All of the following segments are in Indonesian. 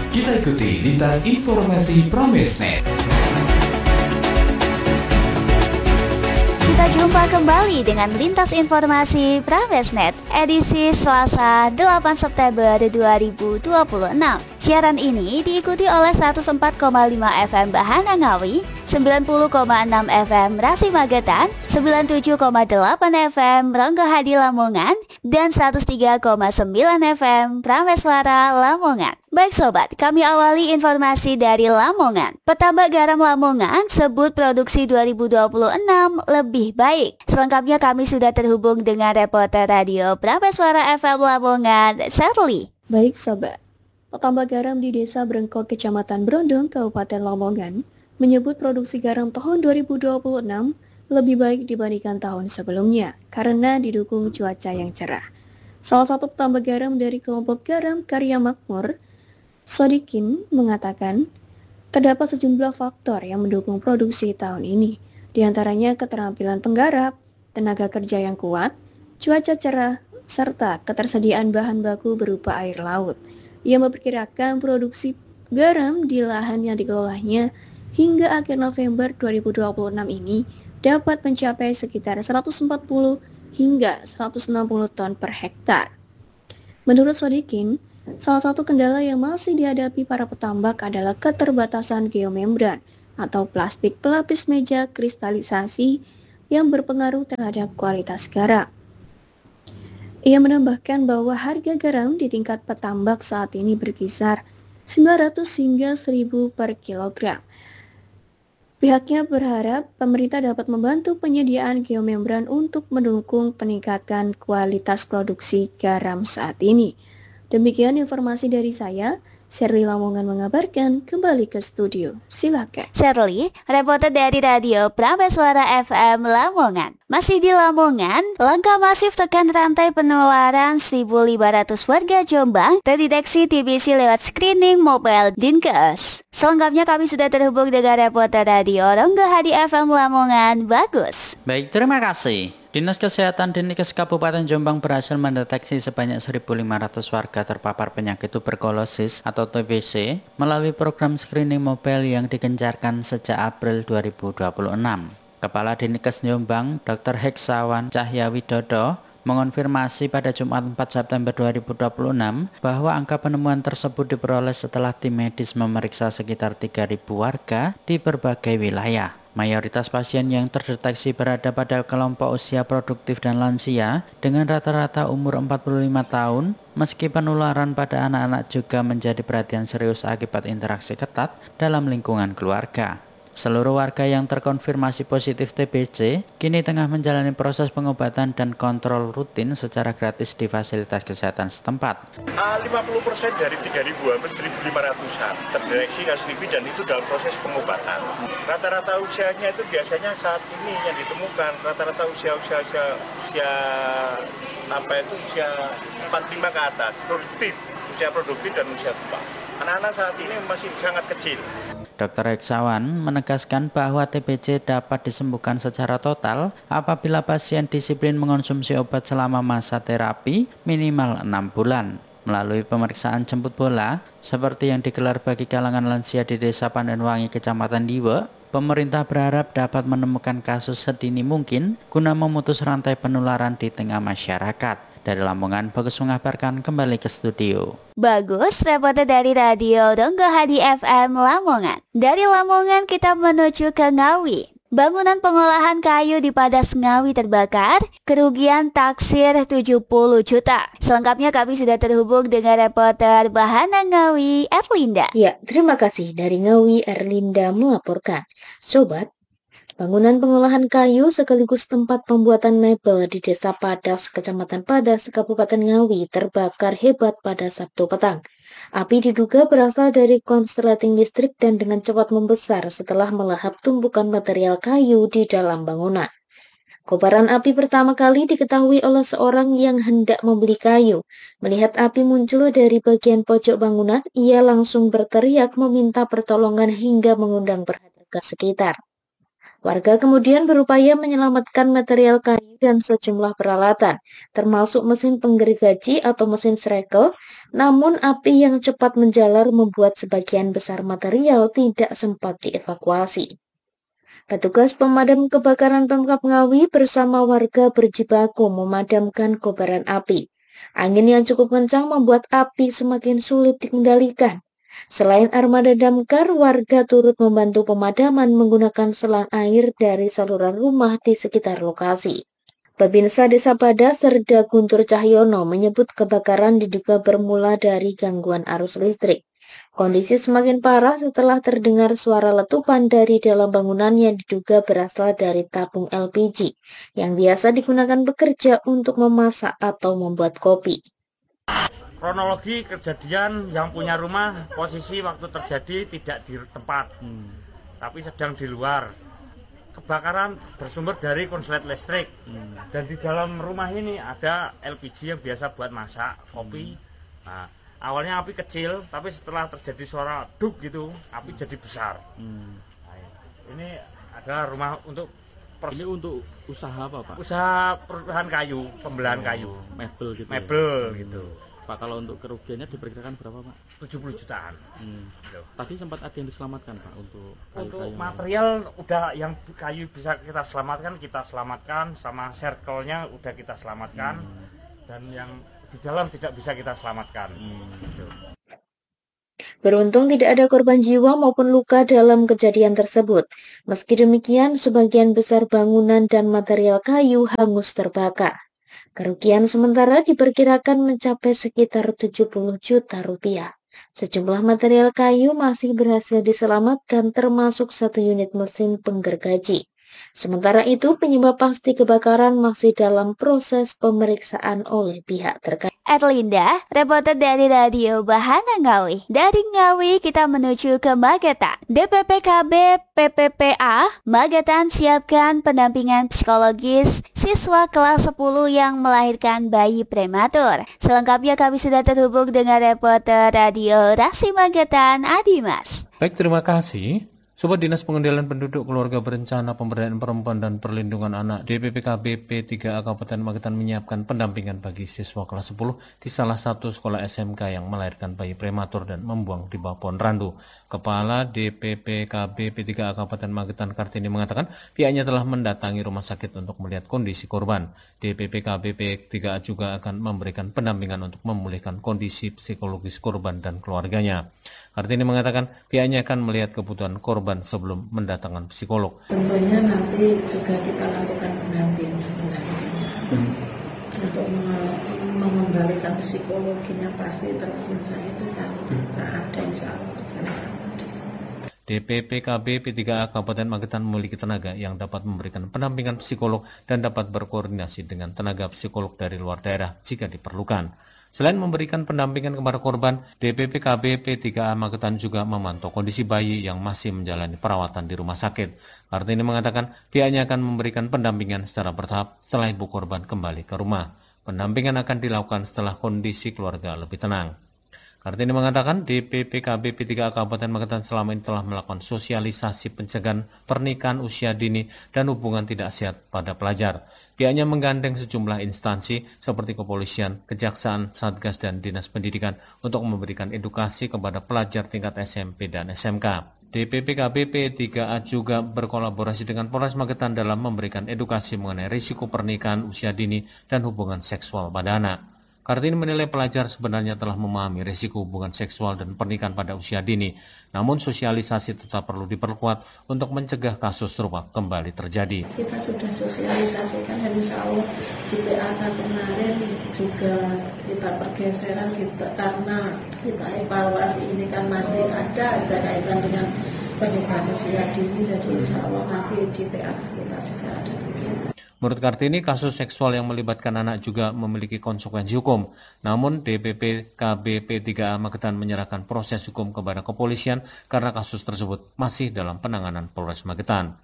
Kita ikuti lintas informasi Pramesnet. Kita jumpa kembali dengan Lintas Informasi Pramesnet edisi Selasa 8 September 2026. Siaran ini diikuti oleh 104,5 FM Bahana Ngawi, 90,6 FM Rasi Magetan, 97,8 FM Ronggo Hadi Lamongan, dan 103,9 FM Prameswara Lamongan. Baik sobat, kami awali informasi dari Lamongan. Petambak garam Lamongan sebut produksi 2026 lebih baik. Selengkapnya kami sudah terhubung dengan reporter radio Prameswara FM Lamongan, Sherly. Baik sobat, petambak garam di Desa Brengkok, Kecamatan Brondong, Kabupaten Lamongan menyebut produksi garam tahun 2026 lebih baik dibandingkan tahun sebelumnya karena didukung cuaca yang cerah. Salah satu petambak garam dari kelompok garam Karya Makmur, Sodikin, mengatakan terdapat sejumlah faktor yang mendukung produksi tahun ini, di antaranya keterampilan penggarap, tenaga kerja yang kuat, cuaca cerah, serta ketersediaan bahan baku berupa air laut. Ia memperkirakan produksi garam di lahan yang dikelolanya hingga akhir November 2026 ini dapat mencapai sekitar 140 hingga 160 ton per hektar. Menurut Sodikin, salah satu kendala yang masih dihadapi para petambak adalah keterbatasan geomembran atau plastik pelapis meja kristalisasi yang berpengaruh terhadap kualitas garam. Ia menambahkan bahwa harga garam di tingkat petambak saat ini berkisar 900 hingga 1000 per kilogram. Pihaknya berharap pemerintah dapat membantu penyediaan geomembran untuk mendukung peningkatan kualitas produksi garam saat ini. Demikian informasi dari saya, Sherly Lamongan mengabarkan. Kembali ke studio, silakan. Sherly, reporter dari radio Prameswara FM Lamongan. Masih di Lamongan, langkah masif tekan rantai penularan 1.500 warga Jombang terdeteksi TBC lewat screening mobile Dinkes. Selengkapnya kami sudah terhubung dengan reporter radio Ronggo Hadi FM Lamongan, Bagus. Baik, terima kasih. Dinas Kesehatan Dinkes Kabupaten Jombang berhasil mendeteksi sebanyak 1.500 warga terpapar penyakit tuberkulosis atau TBC melalui program screening mobile yang digencarkan sejak April 2026. Kepala Dinkes Jombang, Dr. Heksawan Cahyawidodo, mengonfirmasi pada Jumat 4 September 2026 bahwa angka penemuan tersebut diperoleh setelah tim medis memeriksa sekitar 3.000 warga di berbagai wilayah. Mayoritas pasien yang terdeteksi berada pada kelompok usia produktif dan lansia dengan rata-rata umur 45 tahun, meski penularan pada anak-anak juga menjadi perhatian serius akibat interaksi ketat dalam lingkungan keluarga. Seluruh warga yang terkonfirmasi positif TBC kini tengah menjalani proses pengobatan dan kontrol rutin secara gratis di fasilitas kesehatan setempat. 50% dari 3.000 hampir 1.500-an terdeteksi kasus TB dan itu dalam proses pengobatan. Rata-rata usianya itu biasanya saat ini yang ditemukan rata-rata usia 45 ke atas, usia produktif dan usia tua. Anak-anak saat ini masih sangat kecil. Dr. Heksawan menegaskan bahwa TBC dapat disembuhkan secara total apabila pasien disiplin mengonsumsi obat selama masa terapi minimal 6 bulan. Melalui pemeriksaan jemput bola, seperti yang digelar bagi kalangan lansia di Desa Pandanwangi, Kecamatan Diwe, pemerintah berharap dapat menemukan kasus sedini mungkin guna memutus rantai penularan di tengah masyarakat. Dari Lamongan, Bagus mengabarkan. Kembali ke studio. Bagus, reporter dari radio Ronggo Hadi FM Lamongan. Dari Lamongan kita menuju ke Ngawi. Bangunan pengolahan kayu di Padas Ngawi terbakar, kerugian taksir 70 juta. Selengkapnya kami sudah terhubung dengan reporter Bahana Ngawi, Erlinda. Ya, terima kasih. Dari Ngawi, Erlinda melaporkan. Sobat, bangunan pengolahan kayu sekaligus tempat pembuatan mebel di Desa Padas, Kecamatan Padas, Kabupaten Ngawi terbakar hebat pada Sabtu petang. Api diduga berasal dari konsleting listrik dan dengan cepat membesar setelah melahap tumpukan material kayu di dalam bangunan. Kobaran api pertama kali diketahui oleh seorang yang hendak membeli kayu. Melihat api muncul dari bagian pojok bangunan, ia langsung berteriak meminta pertolongan hingga mengundang perhatian warga sekitar. Warga kemudian berupaya menyelamatkan material kayu dan sejumlah peralatan, termasuk mesin penggergaji atau mesin srekel, namun api yang cepat menjalar membuat sebagian besar material tidak sempat dievakuasi. Petugas pemadam kebakaran Pemkab Ngawi bersama warga berjibaku memadamkan kobaran api. Angin yang cukup kencang membuat api semakin sulit dikendalikan. Selain armada damkar, warga turut membantu pemadaman menggunakan selang air dari saluran rumah di sekitar lokasi. Babinsa Desa Pada Serda Guntur Cahyono menyebut kebakaran diduga bermula dari gangguan arus listrik. Kondisi semakin parah setelah terdengar suara letupan dari dalam bangunan yang diduga berasal dari tabung LPG yang biasa digunakan bekerja untuk memasak atau membuat kopi. Kronologi kejadian, yang punya rumah posisi waktu terjadi tidak di tempat, tapi sedang di luar. Kebakaran bersumber dari konslet listrik, dan di dalam rumah ini ada LPG yang biasa buat masak kopi. Nah, awalnya api kecil, tapi setelah terjadi suara duk gitu, api jadi besar. Nah, ini adalah rumah untuk ini untuk usaha apa, Pak? Usaha perusahaan kayu, pembelahan kayu, mebel gitu. Mebel gitu. Pak, kalau untuk kerugiannya diperkirakan berapa, Pak? 70 jutaan. Tadi sempat ada yang diselamatkan, Pak, untuk kayu-kayu. Material udah yang kayu bisa kita selamatkan, sama circle-nya udah kita selamatkan, dan yang di dalam tidak bisa kita selamatkan. Beruntung tidak ada korban jiwa maupun luka dalam kejadian tersebut. Meski demikian, sebagian besar bangunan dan material kayu hangus terbakar. Kerugian sementara diperkirakan mencapai sekitar 70 juta rupiah. Sejumlah material kayu masih berhasil diselamatkan termasuk 1 unit mesin penggergaji. Sementara itu, penyebab pasti kebakaran masih dalam proses pemeriksaan oleh pihak terkait. Erlinda, reporter dari Radio Bahana Ngawi. Dari Ngawi kita menuju ke Magetan. DPPKB PPPA Magetan siapkan pendampingan psikologis siswa kelas 10 yang melahirkan bayi prematur. Selengkapnya kami sudah terhubung dengan reporter Radio Rasi Magetan, Adimas. Baik, terima kasih. Sobat Dinas Pengendalian Penduduk Keluarga Berencana Pemberdayaan Perempuan dan Perlindungan Anak DPPKB P3A Kabupaten Magetan menyiapkan pendampingan bagi siswa kelas 10 di salah satu sekolah SMK yang melahirkan bayi prematur dan membuang di bawah pohon randu. Kepala DPPKB P3A Kabupaten Magetan Kartini mengatakan pihaknya telah mendatangi rumah sakit untuk melihat kondisi korban. DPPKB P3A juga akan memberikan pendampingan untuk memulihkan kondisi psikologis korban dan keluarganya. Kartini mengatakan pihaknya akan melihat kebutuhan korban sebelum mendatangkan psikolog. Tentunya nanti juga kita lakukan pendampingan untuk mengembalikan psikologinya, pasti terpenuhi itu kan kita ada insya Allah kerjasama. DPPKB P3A Kabupaten Magetan memiliki tenaga yang dapat memberikan pendampingan psikolog dan dapat berkoordinasi dengan tenaga psikolog dari luar daerah jika diperlukan. Selain memberikan pendampingan kepada korban, DPPKB P3A Magetan juga memantau kondisi bayi yang masih menjalani perawatan di rumah sakit. Kartini mengatakan pihaknya akan memberikan pendampingan secara bertahap setelah ibu korban kembali ke rumah. Pendampingan akan dilakukan setelah kondisi keluarga lebih tenang. Kartini mengatakan DPPKB P3A Kabupaten Magetan selama ini telah melakukan sosialisasi pencegahan pernikahan usia dini dan hubungan tidak sehat pada pelajar. Pihaknya menggandeng sejumlah instansi seperti kepolisian, kejaksaan, satgas, dan dinas pendidikan untuk memberikan edukasi kepada pelajar tingkat SMP dan SMK. DPPKB P3A juga berkolaborasi dengan Polres Magetan dalam memberikan edukasi mengenai risiko pernikahan usia dini dan hubungan seksual pada anak. Kartini menilai pelajar sebenarnya telah memahami risiko hubungan seksual dan pernikahan pada usia dini, namun sosialisasi tetap perlu diperkuat untuk mencegah kasus serupa kembali terjadi. Kita sudah sosialisasikan, insya Allah di PAK kemarin juga kita pergeseran karena kita evaluasi ini kan masih ada aja kaitan dengan pernikahan usia dini, jadi insya Allah nanti di PAK kita juga ada kegiatan. Menurut Kartini, kasus seksual yang melibatkan anak juga memiliki konsekuensi hukum. Namun, DPPKB P3A Magetan menyerahkan proses hukum kepada kepolisian karena kasus tersebut masih dalam penanganan Polres Magetan.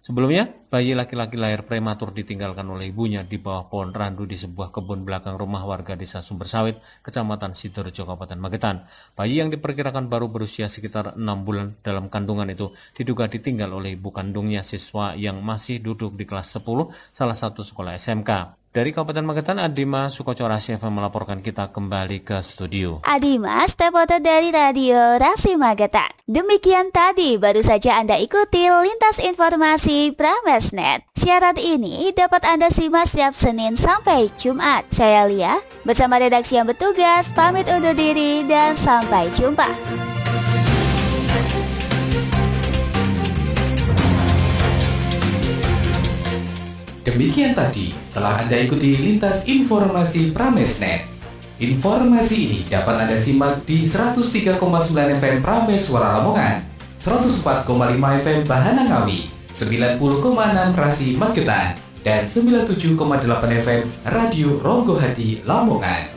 Sebelumnya, bayi laki-laki lahir prematur ditinggalkan oleh ibunya di bawah pohon randu di sebuah kebun belakang rumah warga desa Sumbersawit, Kecamatan Sidorejo, Kabupaten Magetan. Bayi yang diperkirakan baru berusia sekitar 6 bulan dalam kandungan itu diduga ditinggal oleh ibu kandungnya, siswa yang masih duduk di kelas 10 salah satu sekolah SMK. Dari Kabupaten Magetan, Adima Sukoco Rasi FM melaporkan. Kita kembali ke studio. Adimas, reporter dari Radio Rasi Magetan. Demikian tadi baru saja Anda ikuti Lintas Informasi Pramesnet. Siaran ini dapat Anda simak setiap Senin sampai Jumat. Saya Lia, bersama redaksi yang bertugas, pamit undur diri dan sampai jumpa. Demikian tadi telah Anda ikuti Lintas Informasi Pramesnet. Informasi ini dapat Anda simak di 103,9 FM Prames Suara Lamongan, 104,5 FM Bahana Ngawi, 90,6 Rasi Magetan, dan 97,8 FM Radio Ronggo Hati Lamongan.